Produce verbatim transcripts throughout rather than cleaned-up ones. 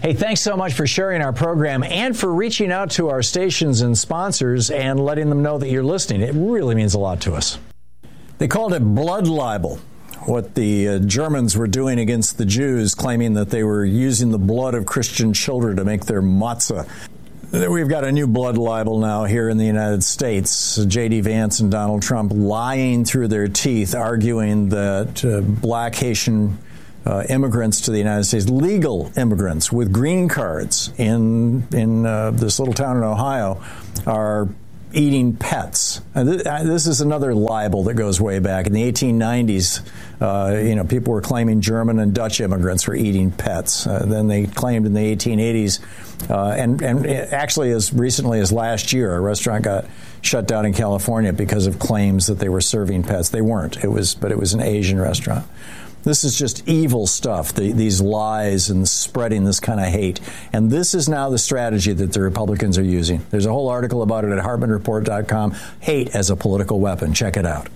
Hey, thanks so much for sharing our program and for reaching out to our stations and sponsors and letting them know that you're listening. It really means a lot to us. They called it blood libel, what the uh, Germans were doing against the Jews, claiming that they were using the blood of Christian children to make their matzah. We've got a new blood libel now here in the United States. J D. Vance and Donald Trump lying through their teeth, arguing that uh, black Haitian uh, immigrants to the United States, legal immigrants with green cards in in uh, this little town in Ohio, are eating pets. And th- this is another libel that goes way back. In the eighteen nineties, uh, you know, people were claiming German and Dutch immigrants were eating pets. Uh, then they claimed in the eighteen eighties, uh, and, and actually as recently as last year, a restaurant got shut down in California because of claims that they were serving pets. They weren't. It was, but it was an Asian restaurant. This is just evil stuff, the, these lies and spreading this kind of hate. And this is now the strategy that the Republicans are using. There's a whole article about it at Hartman Report dot com. Hate as a political weapon. Check it out.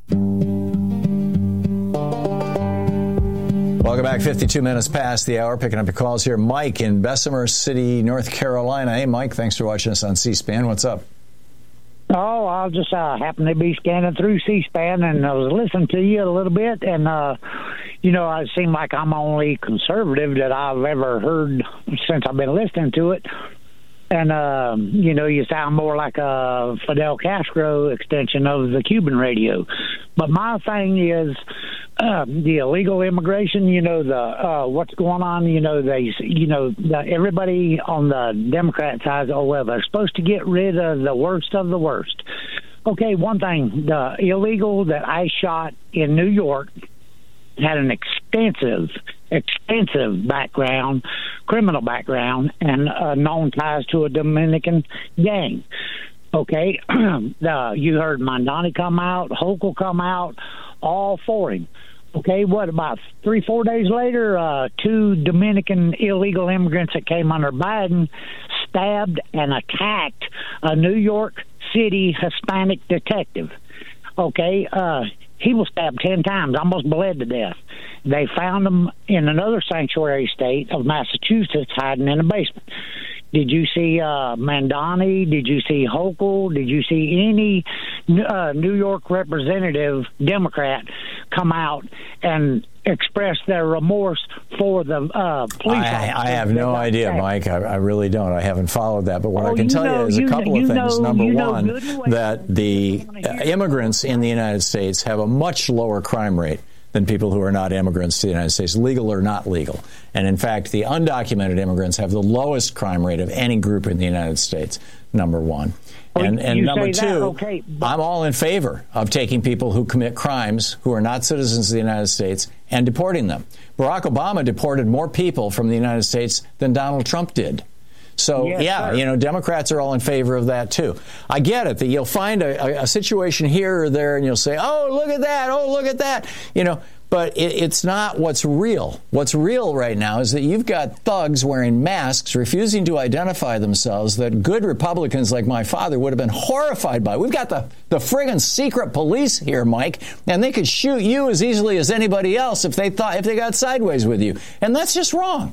Welcome back. fifty-two minutes past the hour. Picking up your calls here. Mike in Bessemer City, North Carolina. Hey, Mike, thanks for watching us on C-SPAN. What's up? Oh, I just uh, happened to be scanning through C-SPAN, and I was listening to you a little bit, and, uh, you know, it seemed like I'm the only conservative that I've ever heard since I've been listening to it. And, uh, you know, you sound more like a Fidel Castro extension of the Cuban radio. But my thing is uh, the illegal immigration, you know, the uh, what's going on, you know, they, you know, the, everybody on the Democrat side, oh, well, they're supposed to get rid of the worst of the worst. Okay, one thing, the illegal that I shot in New York had an extensive, extensive background, criminal background, and uh, known ties to a Dominican gang. Okay, the, you heard Mondani come out, Hochul come out, all for him. Okay, what about three, four days later, uh, two Dominican illegal immigrants that came under Biden stabbed and attacked a New York City Hispanic detective. Okay, uh, he was stabbed ten times, almost bled to death. They found him in another sanctuary state of Massachusetts hiding in a basement. Did you see uh, Mondani? Did you see Hochul? Did you see any uh, New York representative Democrat come out and express their remorse for the uh, police I, I have no idea, Mike. I, I really don't. I haven't followed that. But what oh, I can tell know, you is a couple you of things. Know, Number one, that the immigrants in the United States have a much lower crime rate than people who are not immigrants to the United States, legal or not legal. And in fact, the undocumented immigrants have the lowest crime rate of any group in the United States, number one. And, and number two, okay, I'm all in favor of taking people who commit crimes who are not citizens of the United States and deporting them. Barack Obama deported more people from the United States than Donald Trump did. So, yes, yeah, sir. You know, Democrats are all in favor of that, too. I get it that you'll find a, a, a situation here or there and you'll say, oh, look at that. Oh, look at that. You know, but it, it's not what's real. What's real right now is that you've got thugs wearing masks, refusing to identify themselves, that good Republicans like my father would have been horrified by. We've got the, the friggin' secret police here, Mike, and they could shoot you as easily as anybody else if they thought if they got sideways with you. And that's just wrong.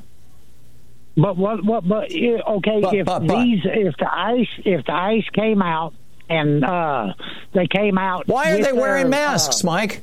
But what? What? But okay, but, if but, but. these, if the ICE, if the ICE came out and uh, they came out, why are they wearing their, masks, uh, Mike?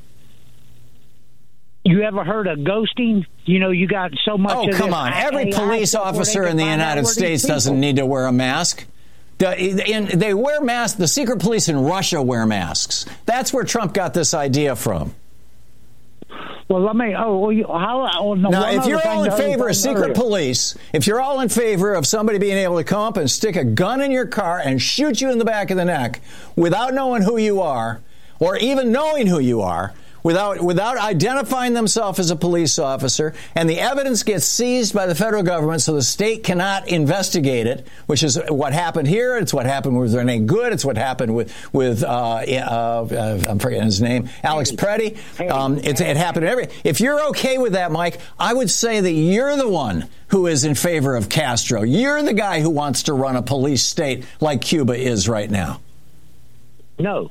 You ever heard of ghosting? You know, you got so much. Oh, of come on! Every police officer in the United States doesn't need to wear a mask. They wear masks. The secret police in Russia wear masks. That's where Trump got this idea from. Well, let me. Oh, well, you, how? Oh, no, now, if you're all in favor of secret police, if you're all in favor of somebody being able to come up and stick a gun in your car and shoot you in the back of the neck without knowing who you are, or even knowing who you are, without without identifying themselves as a police officer, and the evidence gets seized by the federal government so the state cannot investigate it, which is what happened here. It's what happened with Rene Good. It's what happened with, with uh, uh, I'm forgetting his name, Alex Preddy. Um, it, it happened every. If you're okay with that, Mike, I would say that you're the one who is in favor of Castro. You're the guy who wants to run a police state like Cuba is right now. No.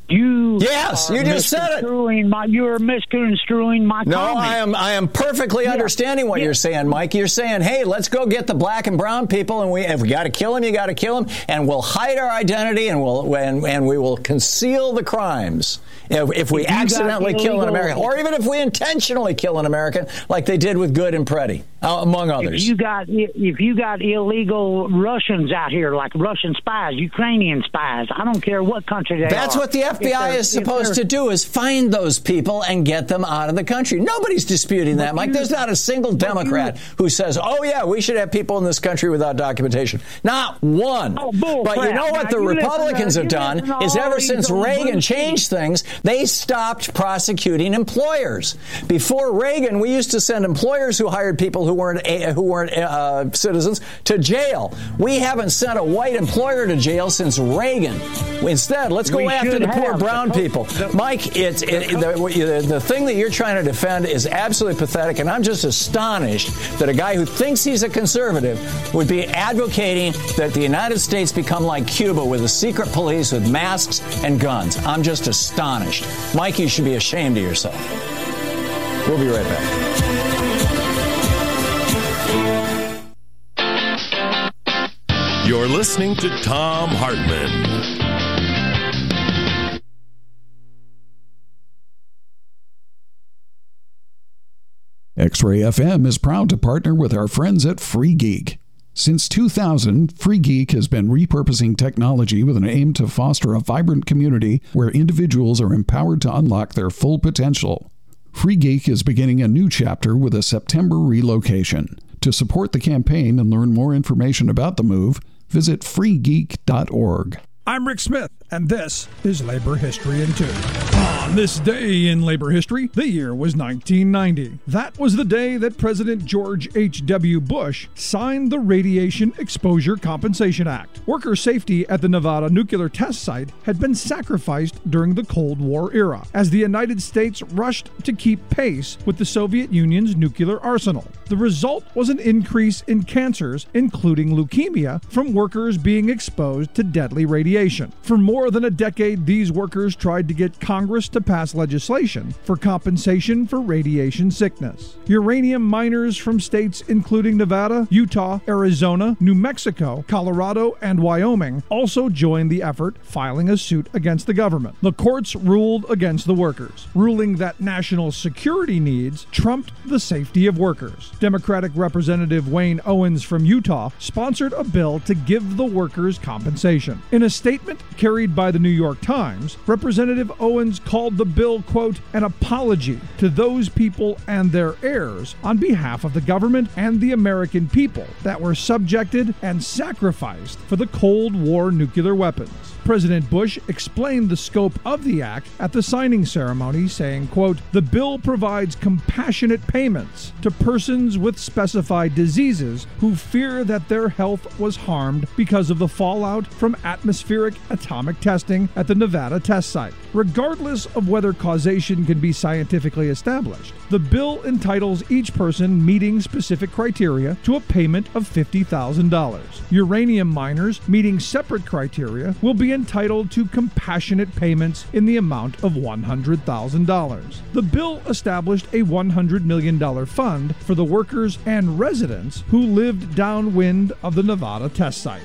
You yes, you just said it. My, you're misconstruing my no, comment. I am. I am perfectly yeah. understanding what yeah. you're saying, Mike. You're saying, "Hey, let's go get the black and brown people, and we if we got to kill them, you got to kill them, and we'll hide our identity, and we'll and, and we will conceal the crimes if, if we if accidentally kill an American, or even if we intentionally kill an American, like they did with Good and Preddy, uh, among others." If you got if you got illegal Russians out here, like Russian spies, Ukrainian spies, I don't care what country they That's are. what the F B I is supposed to do, is find those people and get them out of the country. Nobody's disputing that, Mike. There's not a single Democrat who says, oh, yeah, we should have people in this country without documentation. Not one. Oh, but you know what now, the Republicans to, have done is ever since Reagan changed things, they stopped prosecuting employers. Before Reagan, we used to send employers who hired people who weren't who weren't uh, citizens to jail. We haven't sent a white employer to jail since Reagan. Instead, let's go we after the poor brown people. Mike, it's it, the, the thing that you're trying to defend is absolutely pathetic, and I'm just astonished that a guy who thinks he's a conservative would be advocating that the United States become like Cuba with a secret police with masks and guns. I'm just astonished. Mike, you should be ashamed of yourself. We'll be right back. You're listening to Thom Hartmann. X-Ray F M is proud to partner with our friends at Free Geek. Since two thousand, Free Geek has been repurposing technology with an aim to foster a vibrant community where individuals are empowered to unlock their full potential. Free Geek is beginning a new chapter with a September relocation. To support the campaign and learn more information about the move, visit free geek dot org. I'm Rick Smith, and this is Labor History in Two. On this day in labor history, the year was nineteen ninety. That was the day that President George H W. Bush signed the Radiation Exposure Compensation Act. Worker safety at the Nevada nuclear test site had been sacrificed during the Cold War era, as the United States rushed to keep pace with the Soviet Union's nuclear arsenal. The result was an increase in cancers, including leukemia, from workers being exposed to deadly radiation. For more than a decade, these workers tried to get Congress to pass legislation for compensation for radiation sickness. Uranium miners from states including Nevada, Utah, Arizona, New Mexico, Colorado, and Wyoming also joined the effort, filing a suit against the government. The courts ruled against the workers, ruling that national security needs trumped the safety of workers. Democratic Representative Wayne Owens from Utah sponsored a bill to give the workers compensation. In a statement carried by the New York Times, Representative Owens called the bill, quote, an apology to those people and their heirs on behalf of the government and the American people that were subjected and sacrificed for the Cold War nuclear weapons. President Bush explained the scope of the act at the signing ceremony, saying, quote, the bill provides compassionate payments to persons with specified diseases who fear that their health was harmed because of the fallout from atmospheric atomic testing at the Nevada test site. Regardless of whether causation can be scientifically established, the bill entitles each person meeting specific criteria to a payment of fifty thousand dollars. Uranium miners meeting separate criteria will be entitled to compassionate payments in the amount of one hundred thousand dollars. The bill established a one hundred million dollars fund for the workers and residents who lived downwind of the Nevada test site.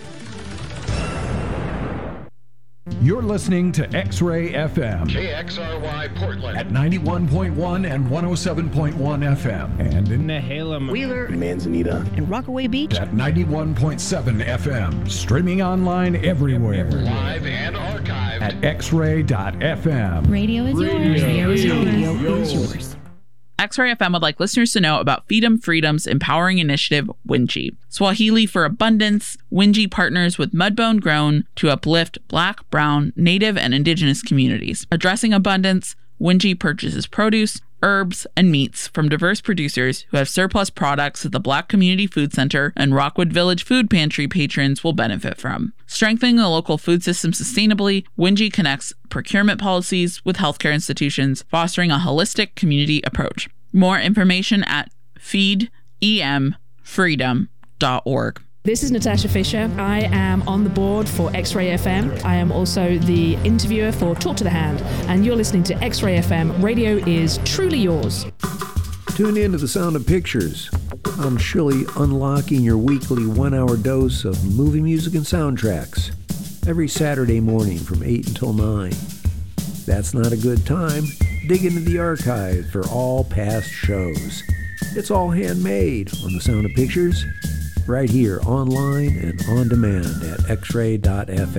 You're listening to X-Ray F M. K X R Y Portland. At ninety-one point one and one oh seven point one F M. And in Nehalem, Wheeler, Manzanita, and Rockaway Beach. At ninety-one point seven F M. Streaming online everywhere. Live and archived. At x ray dot f m. Radio is yours. Radio is yours. Radio is yours. X-Ray F M would like listeners to know about Feed 'em Freedom's empowering initiative, Winji. Swahili for Abundance, Winji partners with Mudbone Grown to uplift Black, Brown, Native, and Indigenous communities. Addressing abundance, Winji purchases produce, herbs, and meats from diverse producers who have surplus products that the Black Community Food Center and Rockwood Village Food Pantry patrons will benefit from. Strengthening the local food system sustainably, Winji connects procurement policies with healthcare institutions, fostering a holistic community approach. More information at feed em freedom dot org. This is Natasha Fisher. I am on the board for X-Ray F M. I am also the interviewer for Talk to the Hand, and you're listening to X-Ray F M. Radio is truly yours. Tune in to The Sound of Pictures. I'm surely unlocking your weekly one-hour dose of movie music and soundtracks every Saturday morning from eight until nine. If that's not a good time, dig into the archive for all past shows. It's all handmade on The Sound of Pictures, right here online and on demand at x ray dot f m.